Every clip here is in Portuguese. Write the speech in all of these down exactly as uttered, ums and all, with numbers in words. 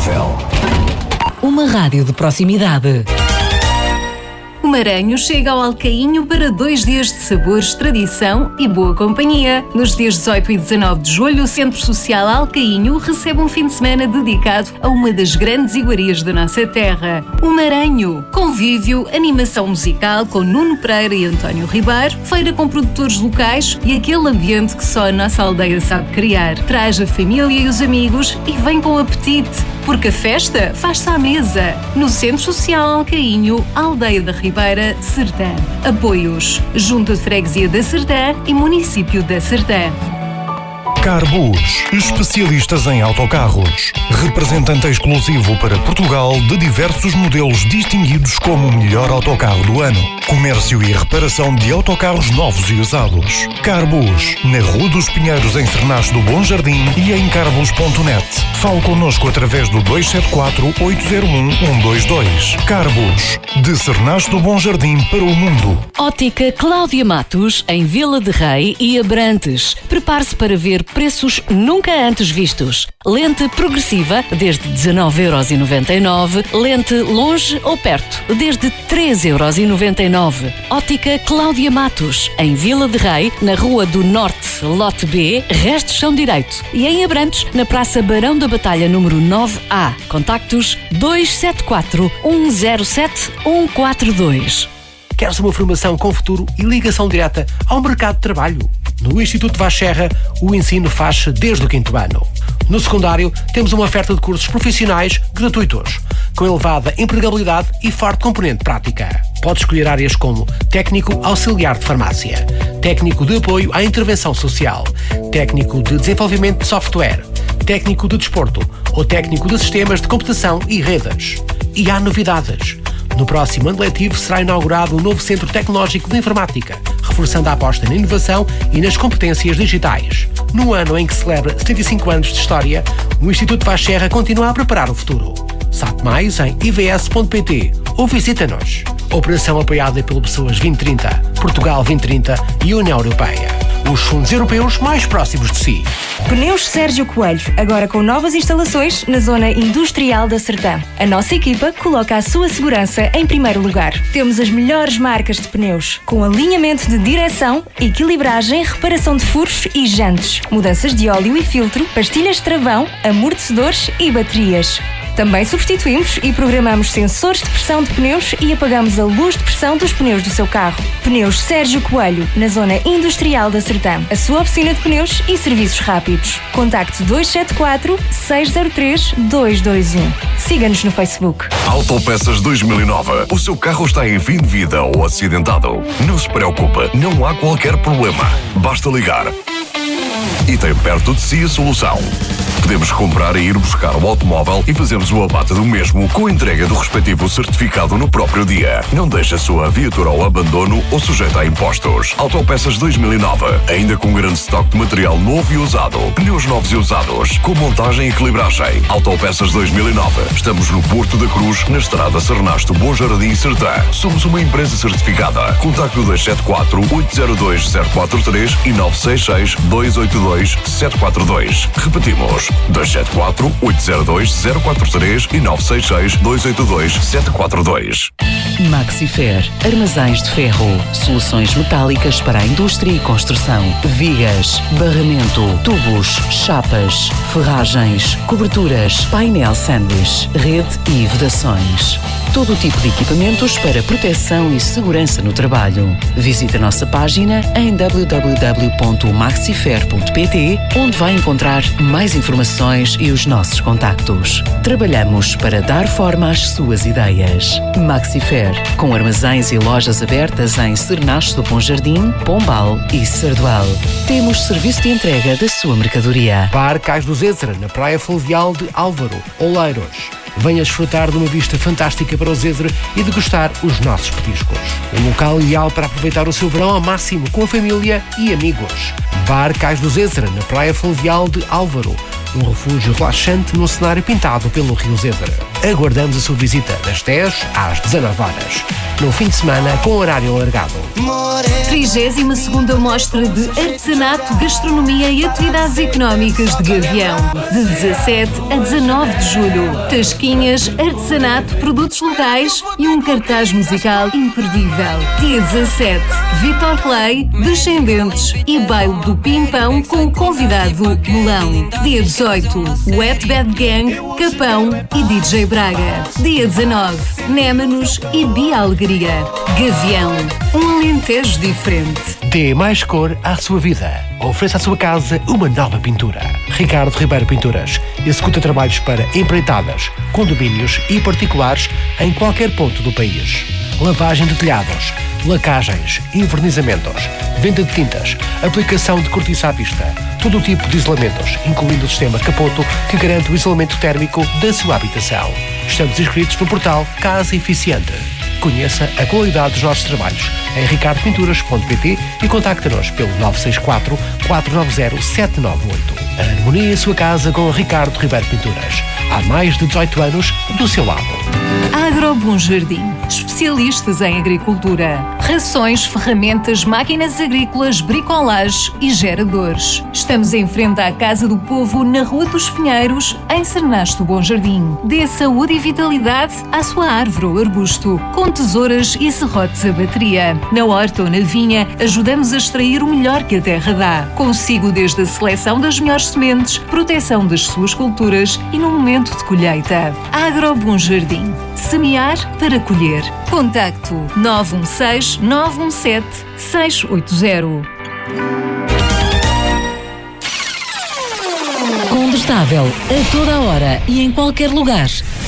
Móvel. Uma rádio de proximidade. O Maranhão chega ao Alcaínho para dois dias de sabores, tradição e boa companhia. Nos dias dezoito e dezanove de julho, o Centro Social Alcaínho recebe um fim de semana dedicado a uma das grandes iguarias da nossa terra, o Maranhão. Convívio, animação musical com Nuno Pereira e António Ribeiro, feira com produtores locais e aquele ambiente que só a nossa aldeia sabe criar. Traz a família e os amigos e vem com apetite, porque a festa faz-se à mesa. No Centro Social Alcaínho, Aldeia da Ribeira, Sertã. Apoios: Junta de Freguesia da Sertã e Município da Sertã. Carbus, especialistas em autocarros. Representante exclusivo para Portugal de diversos modelos distinguidos como o melhor autocarro do ano. Comércio e reparação de autocarros novos e usados. Carbus, na Rua dos Pinheiros, em Cernache do Bom Jardim e em carbus ponto net. Fale connosco através do dois sete quatro, oito zero um, um dois dois. Carbus, de Cernache do Bom Jardim para o mundo. Ótica Cláudia Matos, em Vila de Rei e Abrantes. Prepare-se para ver preços nunca antes vistos. Lente progressiva desde dezanove euros e noventa e nove, lente longe ou perto desde treze euros e noventa e nove. Ótica Cláudia Matos, em Vila de Rei, na Rua do Norte, lote B, resto chão direito, e em Abrantes, na Praça Barão da Batalha número nove A. Contactos dois sete quatro, um zero sete, um quatro dois. Queres uma formação com futuro e ligação direta ao mercado de trabalho? No Instituto Vaz Serra, o ensino faz-se desde o quinto ano. No secundário, temos uma oferta de cursos profissionais gratuitos, com elevada empregabilidade e forte componente prática. Pode escolher áreas como técnico auxiliar de farmácia, técnico de apoio à intervenção social, técnico de desenvolvimento de software, técnico de desporto ou técnico de sistemas de computação e redes. E há novidades. No próximo ano letivo será inaugurado um novo Centro Tecnológico de Informática, reforçando a aposta na inovação e nas competências digitais. No ano em que celebra setenta e cinco anos de história, o Instituto Vaz Serra continua a preparar o futuro. Sabe mais em i v s ponto p t ou visita-nos. Operação apoiada pelo Pessoas vinte trinta, Portugal vinte trinta e União Europeia. Os fundos europeus mais próximos de si. Pneus Sérgio Coelho, agora com novas instalações na zona industrial da Sertã. A nossa equipa coloca a sua segurança em primeiro lugar. Temos as melhores marcas de pneus, com alinhamento de direção, equilibragem, reparação de furos e jantes, mudanças de óleo e filtro, pastilhas de travão, amortecedores e baterias. Também substituímos e programamos sensores de pressão de pneus e apagamos a luz de pressão dos pneus do seu carro. Pneus Sérgio Coelho, na zona industrial da Sertã. A sua oficina de pneus e serviços rápidos. Contacte dois sete quatro, seis zero três, dois dois um. Siga-nos no Facebook. Autopeças dois mil e nove. O seu carro está em fim de vida ou acidentado? Não se preocupe, não há qualquer problema. Basta ligar. E tem perto de si a solução. Podemos comprar e ir buscar o automóvel e fazemos o abate do mesmo com a entrega do respectivo certificado no próprio dia. Não deixe a sua viatura ao abandono ou sujeita a impostos. Autopeças dois mil e nove, ainda com grande estoque de material novo e usado. Pneus novos e usados, com montagem e equilibragem. Autopeças dois mil e nove. Estamos no Porto da Cruz, na estrada Cernache do Bom Jardim, Sertã. Somos uma empresa certificada. Contacte o dois sete quatro, oito zero dois, zero quatro três e nove seis seis, dois oito dois, sete quatro dois. Repetimos. dois sete quatro, oito zero dois, zero quatro três e nove seis seis, dois oito dois, sete quatro dois. Maxifer, armazéns de ferro, soluções metálicas para a indústria e construção, vigas, barramento, tubos, chapas, ferragens, coberturas, painel sanduíche, rede e vedações. Todo o tipo de equipamentos para proteção e segurança no trabalho. Visite a nossa página em w w w ponto maxifer ponto p t, onde vai encontrar mais informações e os nossos contactos. Trabalhamos para dar forma às suas ideias. Maxifer, com armazéns e lojas abertas em Cernache do Bom Jardim, Pombal e Sardual. Temos serviço de entrega da sua mercadoria. Bar Cais do Zézera, na Praia Fluvial de Álvaro, Oleiros. Venha desfrutar de uma vista fantástica para o Zézera e degustar os nossos petiscos. Um local ideal para aproveitar o seu verão ao máximo com a família e amigos. Bar Cais do Zézera, na Praia Fluvial de Álvaro. Um refúgio relaxante num cenário pintado pelo Rio Zézera. Aguardamos a sua visita das dez às dezanove horas. No fim de semana, com horário alargado. trigésima segunda Mostra de Artesanato, Gastronomia e Atividades Económicas de Gavião. De dezassete a dezanove de julho. Tasquinhas, artesanato, produtos locais e um cartaz musical imperdível. Dia dezassete, Vitor Clay, Descendentes e Baile do Pimpão com o convidado Melão. Dia dezoito, Wet Bad Gang, Capão e D J Braga. Dia dezanove, Némanos e Bia Alegria. Gavião, um Alentejo diferente. Dê mais cor à sua vida. Ofereça à sua casa uma nova pintura. Ricardo Ribeiro Pinturas executa trabalhos para empreitadas, condomínios e particulares em qualquer ponto do país. Lavagem de telhados, lacagens, invernizamentos, venda de tintas, aplicação de cortiça à vista, todo o tipo de isolamentos, incluindo o sistema Capoto, que garante o isolamento térmico da sua habitação. Estamos inscritos no portal Casa Eficiente. Conheça a qualidade dos nossos trabalhos em ricardo pinturas ponto pt e contacte-nos pelo nove seis quatro, quatro nove zero, sete nove oito. Harmonia em sua casa com Ricardo Ribeiro Pinturas. Há mais de dezoito anos do seu lado. Agro Bom Jardim, especialistas em agricultura, rações, ferramentas, máquinas agrícolas, bricolage e geradores. Estamos em frente à Casa do Povo, na Rua dos Pinheiros, em Cernasto Bom Jardim. Dê saúde e vitalidade à sua árvore ou arbusto, com tesouras e serrotes a bateria. Na horta ou na vinha, ajudamos a extrair o melhor que a terra dá. Consigo desde a seleção das melhores sementes, proteção das suas culturas e no momento de colheita. Agro Bom Jardim. Semear para colher. Contacto nove um seis, nove um sete, seis oito zero. Combustável a toda a hora e em qualquer lugar.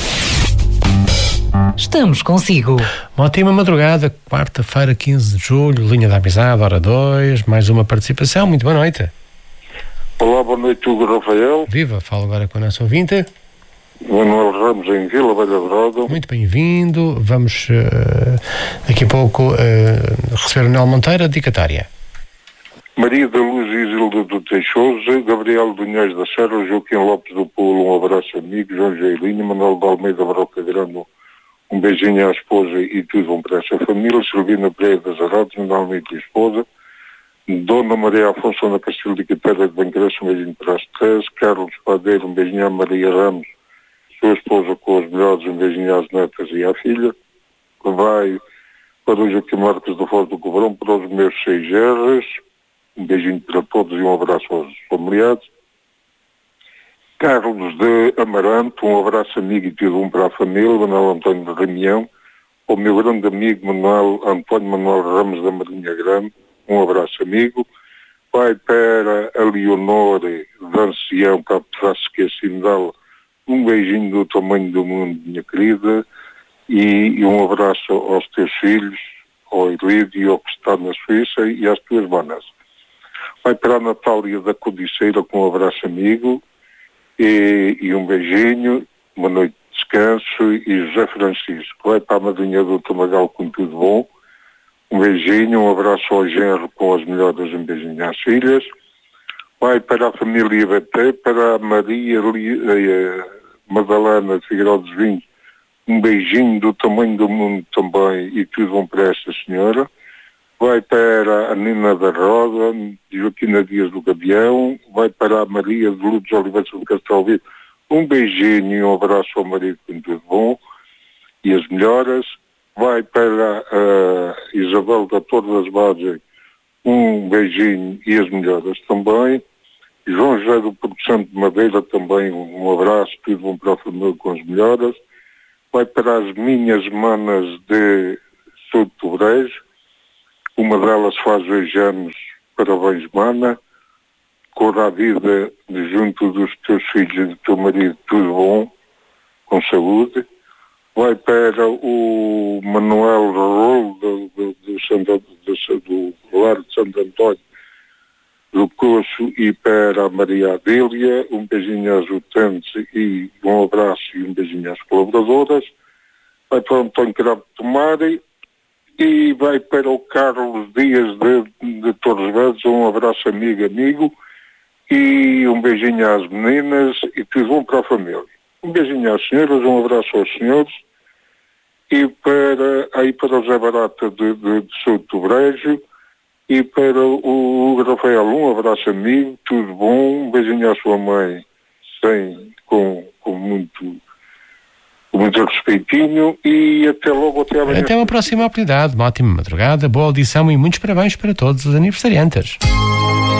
Estamos consigo. Uma ótima madrugada, quarta-feira, quinze de julho, linha da amizade, hora dois, mais uma participação. Muito boa noite. Olá, boa noite, Hugo Rafael. Viva, falo agora com a nossa ouvinte. Manuel Ramos, em Vila Velha de Roda. Muito bem-vindo. Vamos uh, daqui a pouco uh, receber o Nel Monteiro, a dedicatória. Maria da Luz Isilda do Teixoso, Gabriel Dunhais da Serra, Joaquim Lopes do Pulo, um abraço amigo, João Geilinho, Manuel de Almeida Baroca Grande, um beijinho à esposa e tudo bom para essa família, Silvina Pereira das Aradas, Manuel e esposa, Dona Maria Afonso da Castilho de Quipera de Banqueiraço, um beijinho para as três, Carlos Padeiro, um beijinho à Maria Ramos, sua esposa com os melhores, um beijinho às netas e à filha, que vai para o Joaquim Marques do Forte do Cobrão, para os meus seis R's, um beijinho para todos e um abraço aos familiares. Carlos de Amaranto, um abraço amigo e tudo um para a família, Manuel António de Ramião, o meu grande amigo Manuel António Manuel Ramos da Marinha Grande, um abraço amigo. Vai para a Leonore de Ancião, para a esqueci-me dela, um beijinho do tamanho do mundo, minha querida, e, e um abraço aos teus filhos, ao Elídio, ao que está na Suíça, e às tuas manas. Vai para a Natália da Codiceira, com um abraço amigo, e, e um beijinho, uma noite de descanso, e José Francisco. Vai para a madrinha do Tomagal, com tudo bom, um beijinho, um abraço ao genro, com as melhoras, um beijinho às filhas. Vai para a família B T, para a Maria eh, Madalena de Figueiredo dos Vinhos, um beijinho do tamanho do mundo também e tudo bom para esta senhora. Vai para a Nina da Roda, Joaquina Dias do Gavião, vai para a Maria de Lourdes Oliveira do Castelo Vivo, um beijinho e um abraço ao marido com tudo bom e as melhoras. Vai para a Isabel da Torre das Bases, um beijinho e as melhoras também. João José do Porto Santo de Madeira também, um abraço, tudo bom para a família com as melhoras. Vai para as minhas manas de Sul do Brejo, uma delas faz hoje anos, parabéns mana, corra a vida junto dos teus filhos e do teu marido, tudo bom, com saúde. Vai para o Manuel Rolo do, do, do, Santo, do, do Lar de Santo António do Coço e para a Maria Adélia, um beijinho às utentes e um abraço e um beijinho às colaboradoras. Vai para o António Cravo de Tomari e vai para o Carlos Dias de, de Torres Vedras, um abraço amigo, amigo e um beijinho às meninas e tudo bom para a família. Um beijinho às senhoras, um abraço aos senhores. E para, aí para o Zé Barata de, de, de Souto do Brejo. E para o, o Rafael, um abraço amigo, tudo bom. Um beijinho à sua mãe, sem, com, com muito... com muito respeitinho e até logo, até amanhã. Até uma próxima oportunidade, uma ótima madrugada, boa audição e muitos parabéns para todos os aniversariantes.